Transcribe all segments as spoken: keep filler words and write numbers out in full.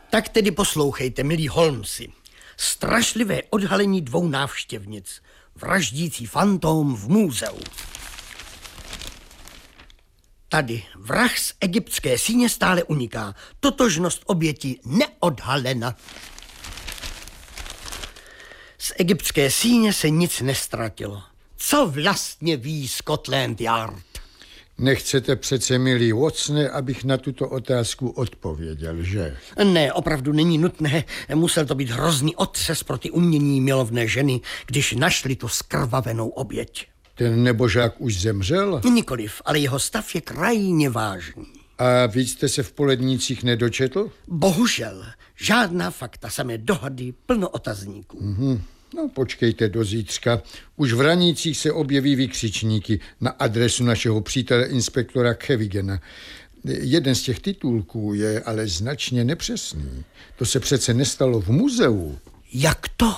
Tak tedy poslouchejte, milí Holmesi. Strašlivé odhalení dvou návštěvnic. Vraždící fantóm v muzeu. Tady vrah z egyptské síně stále uniká. Totožnost oběti neodhalena. Z egyptské síně se nic nestratilo. Co vlastně ví Scotland Yard? Nechcete přece, milý Watsone, abych na tuto otázku odpověděl, že? Ne, opravdu není nutné. Musel to být hrozný otřes pro ty umění milovné ženy, když našli tu skrvavenou oběť. Ten nebožák už zemřel? Nikoliv, ale jeho stav je krajně vážný. A víc jste se v Polednících nedočetl? Bohužel. Žádná fakta, samé dohady, plno otazníků. Mhm. No, počkejte do zítřka. Už v Ranících se objeví vykřičníky na adresu našeho přítele inspektora Kevigena. Jeden z těch titulků je ale značně nepřesný. To se přece nestalo v muzeu. Jak to?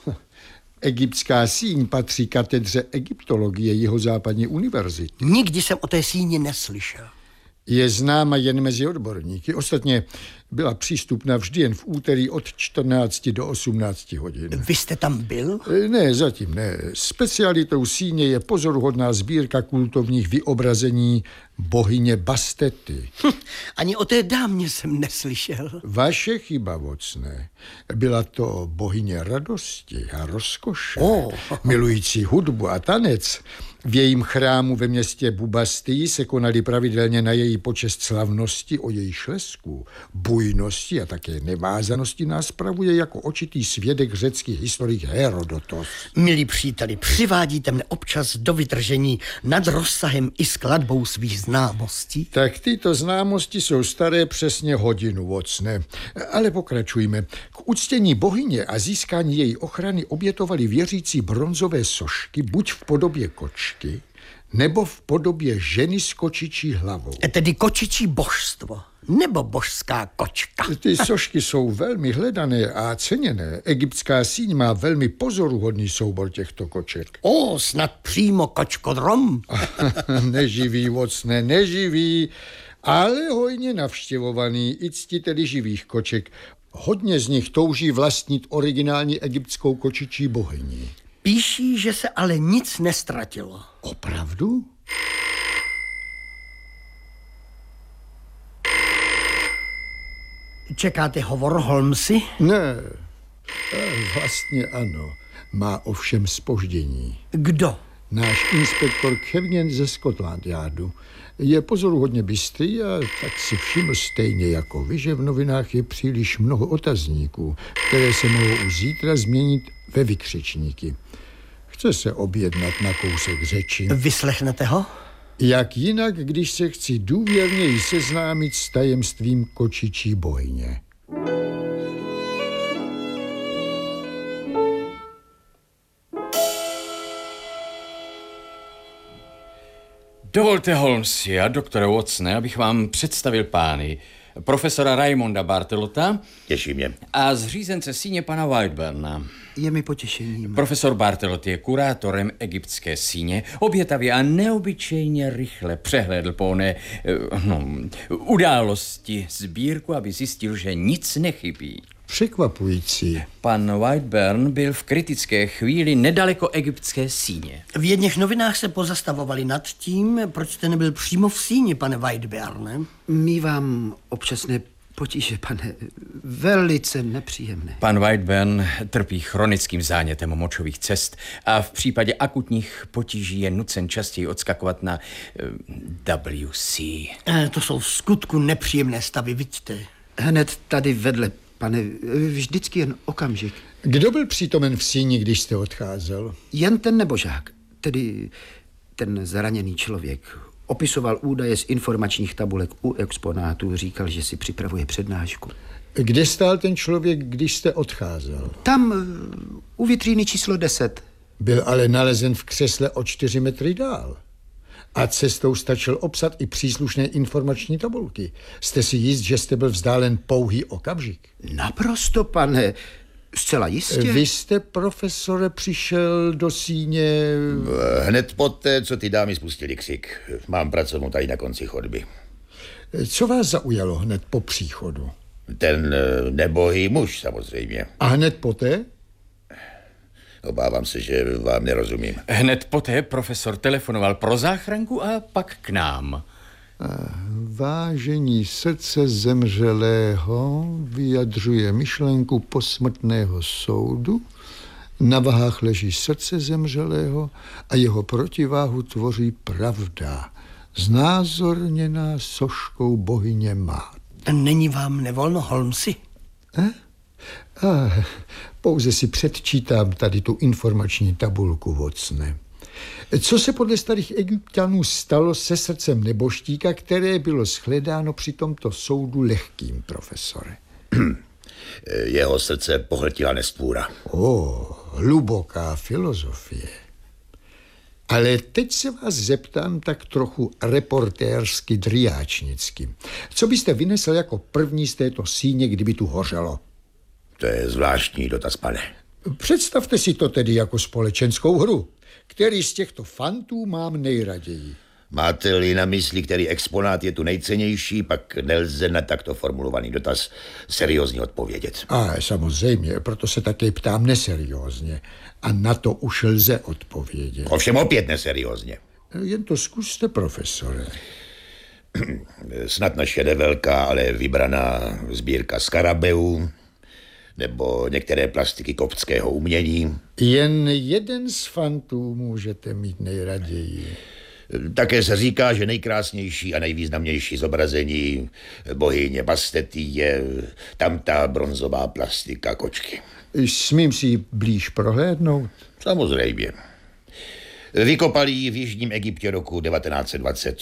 Egyptská síň patří katedře egyptologie Jihozápadní univerzity. Nikdy jsem o té síni neslyšel. Je známa jen mezi odborníky. Ostatně byla přístupná vždy jen v úterý od čtrnácti do osmnácti hodin. Vy jste tam byl? Ne, zatím ne. Specialitou síně je pozoruhodná sbírka kultovních vyobrazení bohyně Bastety. Hm, ani o té dámě jsem neslyšel. Vaše chyba, Watsone. Byla to bohyně radosti a rozkoše, oh. milující hudbu a tanec. V jejím chrámu ve městě Bubastii se konaly pravidelně na její počest slavnosti. O její šlesku, bujnosti a také nevázanosti nás spravuje jako očitý svědek řecký historik Herodotos. Milí příteli, přivádíte mne občas do vytržení nad rozsahem i skladbou svých známostí? Tak tyto známosti jsou staré přesně hodinu, Watsone. Ale pokračujme. K uctění bohyně a získání její ochrany obětovali věřící bronzové sošky buď v podobě kočky, nebo v podobě ženy s kočičí hlavou. Tedy kočičí božstvo, nebo božská kočka. Ty sošky jsou velmi hledané a ceněné. Egyptská síň má velmi pozoruhodný soubor těchto koček. O, snad přímo kočkodrom. Neživý, Watsone, neživý, ale hojně navštěvovaný, i ctiteli živých koček. Hodně z nich touží vlastnit originální egyptskou kočičí bohyni. Píší, že se ale nic nestratilo. Opravdu? Čekáte hovor, Holmesi? Ne, vlastně ano. Má ovšem zpoždění. Kdo? Náš inspektor Kevin ze Scotland Yardu. Je pozoruhodně bystrý a tak si všiml stejně jako vy, že v novinách je příliš mnoho otazníků, které se mohou už zítra změnit ve vykřičníky. Chce se objednat na kousek řeči. Vyslechnete ho? Jak jinak, když se chci důvěrněji seznámit s tajemstvím kočičí bohyně. Dovolte, Holmesi a doktore Watsone, abych vám představil pány. Profesora Raymonda Bartelota. Těší mě. A zřízence síně pana Whiteburna. Je mi potěšením. Profesor Bartelot je kurátorem egyptské síně. Obětavě a neobyčejně rychle přehlédl po oné no, události sbírku, aby zjistil, že nic nechybí. Překvapující. Pan Whiteburn byl v kritické chvíli nedaleko egyptské síně. V jedných novinách se pozastavovali nad tím, proč jste nebyl přímo v síni, pane Whiteburne. Mívám občasné potíže, pane, velice nepříjemné. Pan Whiteburn trpí chronickým zánětem močových cest a v případě akutních potíží je nucen častěji odskakovat na uh, W C. E, to jsou v skutku nepříjemné stavy, vidíte. Hned tady vedle, pane, vždycky jen okamžik. Kdo byl přítomen v síni, když jste odcházel? Jen ten nebožák, tedy ten zraněný člověk. Opisoval údaje z informačních tabulek u exponátů, říkal, že si připravuje přednášku. Kde stál ten člověk, když jste odcházel? Tam, u vitríny číslo deset. Byl ale nalezen v křesle o čtyři metry dál. A cestou stačil obsat i příslušné informační tabulky. Jste si jist, že jste byl vzdálen pouhý okamžik? Naprosto, pane. Zcela jistě. Vy jste, profesore, přišel do síně... Hned poté, co ty dámy spustili křik. Mám pracovnu tady na konci chodby. Co vás zaujalo hned po příchodu? Ten eh, nebohý muž samozřejmě. A hned poté? Obávám se, že vám nerozumím. Hned poté profesor telefonoval pro záchranku a pak k nám. Vážení srdce zemřelého vyjadřuje myšlenku posmrtného soudu. Na vahách leží srdce zemřelého a jeho protiváhu tvoří pravda, znázorněná soškou bohyně Mát. Není vám nevolno, Holmesi? Eh? Ah, pouze si předčítám tady tu informační tabulku, Watsone. Co se podle starých Egypťanů stalo se srdcem nebožtíka, které bylo shledáno při tomto soudu lehkým, profesore? Jeho srdce pohltila nestvůra. O, hluboká filozofie. Ale teď se vás zeptám tak trochu reportérsky driáčnicky. Co byste vynesl jako první z této síně, kdyby tu hořelo? To je zvláštní dotaz, pane. Představte si to tedy jako společenskou hru. Který z těchto fantů mám nejraději? Máte-li na mysli, který exponát je tu nejcennější, pak nelze na takto formulovaný dotaz seriózně odpovědět. A samozřejmě, proto se také ptám neseriózně. A na to už lze odpovědět. Ovšem opět neseriózně. Jen to zkuste, profesore. Snad naše nevelká, ale vybraná sbírka skarabeů, nebo některé plastiky koptského umění. Jen jeden z fantů můžete mít nejraději. Také se říká, že nejkrásnější a nejvýznamnější zobrazení bohyně Bastety je tamta bronzová plastika kočky. Smím si ji blíž prohlédnout? Samozřejmě. Vykopali ji v jižním Egyptě roku devatenáct set dvacet.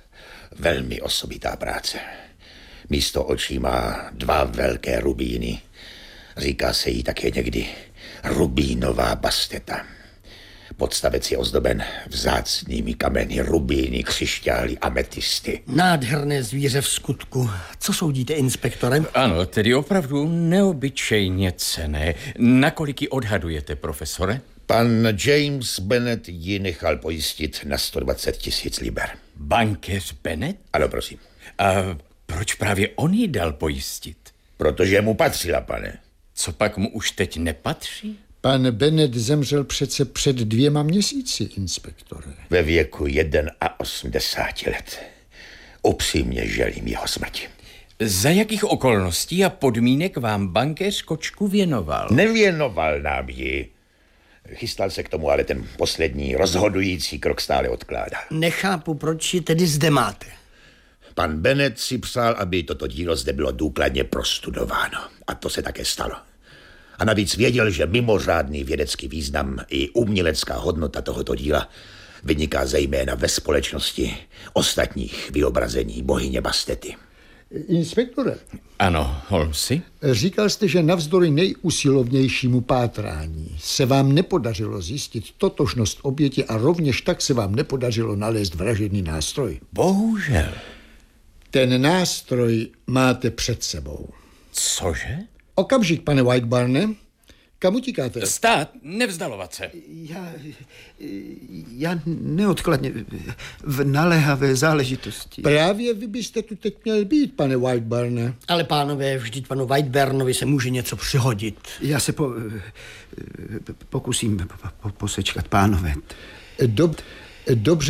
Velmi osobitá práce. Místo očí má dva velké rubíny. Říká se jí také někdy rubínová Basteta. Podstavec je ozdoben vzácnými kameny, rubíny, křišťály, ametisty. Nádherné zvíře v skutku. Co soudíte, inspektore? Ano, tedy opravdu neobyčejně cenné. Nakolik ji odhadujete, profesore? Pan James Bennett ji nechal pojistit na sto dvacet tisíc liber. Bankéř Bennett? Ano, prosím. A proč právě on ji dal pojistit? Protože mu patřila, pane. Co pak mu už teď nepatří? Pan Bennett zemřel přece před dvěma měsíci, inspektore. Ve věku osmdesáti jedna let. Upřímně želím jeho smrti. Za jakých okolností a podmínek vám bankéř kočku věnoval? Nevěnoval nám ji. Chystal se k tomu, ale ten poslední rozhodující krok stále odkládá. Nechápu, proč ji tedy zde máte. Pan Bennett si přál, aby toto dílo zde bylo důkladně prostudováno. A to se také stalo. A navíc věděl, že mimořádný vědecký význam i umělecká hodnota tohoto díla vyniká zejména ve společnosti ostatních vyobrazení bohyně Bastety. Inspektore. Ano, Holmesi? Říkal jste, že navzdory nejusilovnějšímu pátrání se vám nepodařilo zjistit totožnost oběti a rovněž tak se vám nepodařilo nalézt vražedný nástroj. Bohužel. Ten nástroj máte před sebou. Cože? Okamžik, pane Whiteburne. Kam utíkáte? Stát, nevzdalovat se. Já, já neodkladně v naléhavé záležitosti. Právě vy byste tu teď měl být, pane Whiteburne. Ale pánové, vždyť panu Whiteburnovi se může něco přihodit. Já se po, pokusím po, posečkat, pánové. Dob, dobře.